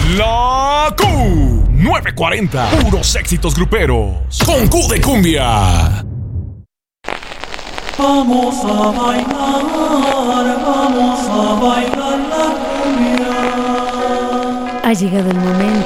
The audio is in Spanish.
La Q940. Puros éxitos gruperos. Con Q de cumbia. Vamos a bailar la cumbia. Ha llegado el momento